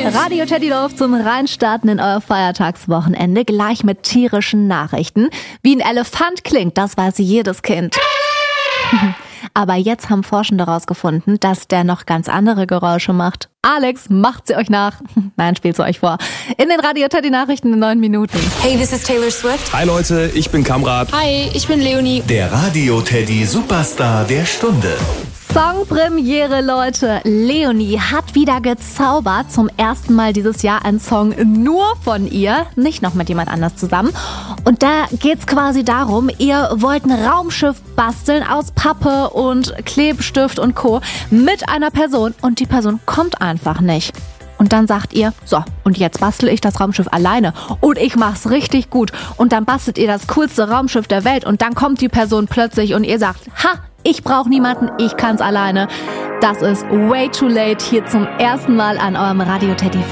Radio Teddy Love zum Reinstarten in euer Feiertagswochenende. Gleich mit tierischen Nachrichten. Wie ein Elefant klingt, das weiß jedes Kind. Aber jetzt haben Forschende herausgefunden, dass der noch ganz andere Geräusche macht. Alex, macht sie euch nach. Nein, spielt sie euch vor. In den Radio Teddy Nachrichten in 9 Minuten. Hey, this is Taylor Swift. Hi Leute, ich bin Kamrat. Hi, ich bin Leonie. Der Radio Teddy Superstar der Stunde. Songpremiere, Leute. Leonie hat wieder gezaubert. Zum ersten Mal dieses Jahr ein Song nur von ihr, nicht noch mit jemand anders zusammen. Und da geht's quasi darum, ihr wollt ein Raumschiff basteln aus Pappe und Klebestift und Co. mit einer Person und die Person kommt einfach nicht. Und dann sagt ihr, so, und jetzt bastel ich das Raumschiff alleine und ich mach's richtig gut. Und dann bastelt ihr das coolste Raumschiff der Welt und dann kommt die Person plötzlich und ihr sagt, ha, ich brauche niemanden, ich kann's alleine. Das ist Way Too Late hier zum ersten Mal an eurem Radio Teddy